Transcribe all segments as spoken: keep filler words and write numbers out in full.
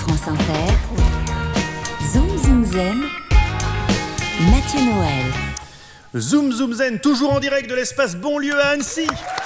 France Inter, Zoom Zoom Zen, Mathieu Noël. Zoom Zoom Zen, toujours en direct de l'espace Bonlieu à Annecy.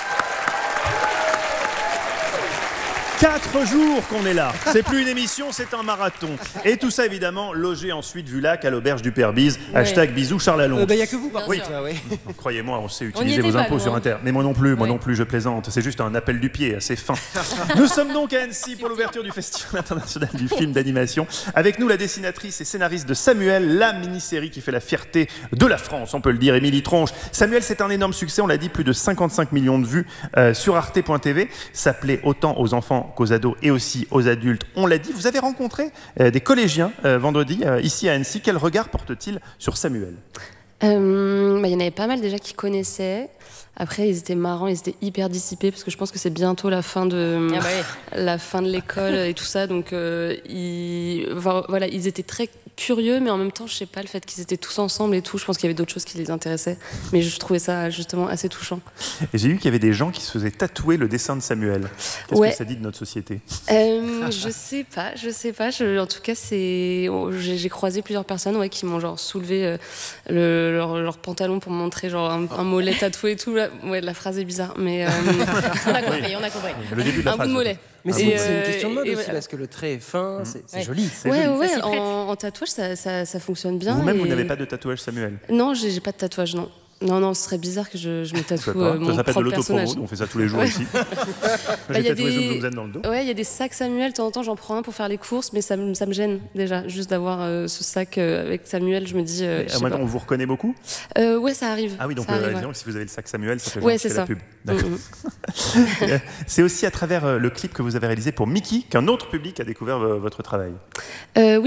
Quatre jours qu'on est là. C'est plus une émission, c'est un marathon. Et tout ça, évidemment, logé en suite vu lac à l'auberge du Père Bise. Ouais. Hashtag bisous Charles Lalonde. Il euh, n'y bah, a que vous, par oui. contre. Oui. Croyez-moi, on sait utiliser on vos impôts sur Inter. Mais moi non plus, moi ouais. non plus, je plaisante. C'est juste un appel du pied assez fin. Nous sommes donc à Annecy pour l'ouverture du Festival international du film d'animation. Avec nous, la dessinatrice et scénariste de Samuel, la mini-série qui fait la fierté de la France, on peut le dire, Émilie Tronche. Samuel, c'est un énorme succès, on l'a dit, plus de cinquante-cinq millions de vues euh, sur arte point t v. Ça plaît autant aux enfants qu'aux ados et aussi aux adultes. On l'a dit, vous avez rencontré euh, des collégiens euh, vendredi euh, ici à Annecy. Quel regard portent-ils sur Samuel ? euh, bah, y en avait pas mal déjà qui connaissaient. Après, ils étaient marrants, ils étaient hyper dissipés parce que je pense que c'est bientôt la fin de ah bah oui. la fin de l'école et tout ça. Donc, euh, ils, voilà, ils étaient très curieux, mais en même temps, je sais pas, le fait qu'ils étaient tous ensemble et tout, je pense qu'il y avait d'autres choses qui les intéressaient. Mais je trouvais ça justement assez touchant. Et j'ai vu qu'il y avait des gens qui se faisaient tatouer le dessin de Samuel. Qu'est-ce ouais. que ça dit de notre société ? euh, Je sais pas, je sais pas. Je, en tout cas, c'est, j'ai, j'ai croisé plusieurs personnes ouais, qui m'ont genre soulevé euh, le, leur, leur pantalon pour me montrer genre un, un mollet tatoué et tout. Ouais, la phrase est bizarre, mais euh, on a compris, on a compris. Le début de la un phrase, bout de mollet. Mais c'est, et c'est euh, une question de mode aussi, voilà. parce que le trait est fin, mmh. c'est, c'est ouais. joli. C'est ouais, joli. ouais, en, en tatouage, ça, ça, ça fonctionne bien. Vous-même, et... vous n'avez pas de tatouage, Samuel ? Non, j'ai, j'ai pas de tatouage, non. Non, non, ce serait bizarre que je, je me tatoue euh, mon ça propre personnage. On fait ça tous les jours ouais. ici. Bah, J'ai y a tatoué des... Zoom Zoom Zen dans le dos. Ouais, il y a des sacs Samuel, de temps en temps j'en prends un pour faire les courses, mais ça, ça me gêne déjà, juste d'avoir euh, ce sac euh, avec Samuel, je me dis... Euh, je maintenant, on vous reconnaît beaucoup ? euh, Ouais, ça arrive. Ah oui, donc ça arrive, euh, ouais. si vous avez le sac Samuel, ça fait ouais, genre c'est c'est ça. la pub. Mm-hmm. C'est aussi à travers euh, le clip que vous avez réalisé pour Mickey qu'un autre public a découvert euh, votre travail. Euh, oui.